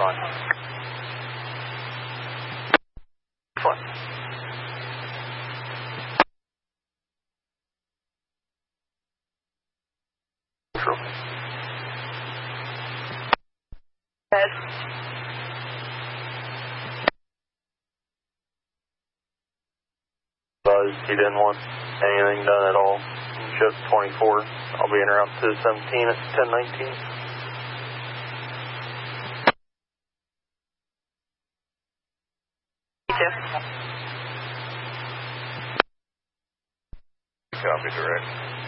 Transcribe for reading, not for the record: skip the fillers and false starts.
front. Front. True. Head. Buzz, he didn't want anything done at all. Just 24. I'll be in around 217 at 1019. Copy direct.